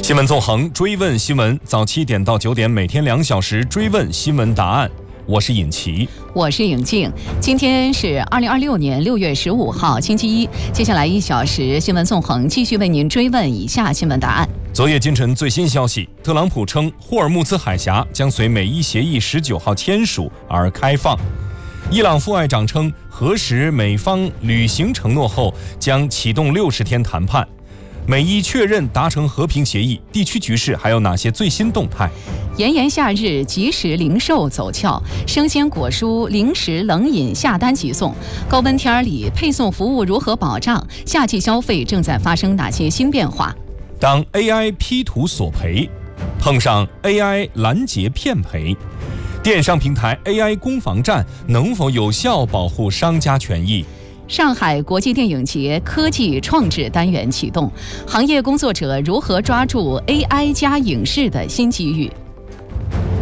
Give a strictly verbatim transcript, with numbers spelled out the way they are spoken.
新闻纵横，追问新闻，早七点到九点，每天两小时追问新闻答案。我是尹奇， 我是尹静。今天是二零二六年六月十五号，星期一。接下来一小时新闻纵横继续为您追问以下新闻答案。 昨夜今晨最新消息，特朗普称霍尔木兹海峡将随美伊协议十九号签署而开放。伊朗副外长称，核实美方履行承诺后，将启动六十天谈判。美伊确认达成和平协议，地区局势还有哪些最新动态？ 炎炎夏日，即食零售走俏，生鲜果蔬、零食、冷饮下单即送。高温天里，配送服务如何保障？夏季消费正在发生哪些新变化？ 当 A I 批图索赔，碰上 A I 拦截骗赔，电商平台 A I 攻防战能否有效保护商家权益？ 上海国际电影节科技创智单元启动，行业工作者如何抓住 A I 加影视的新机遇？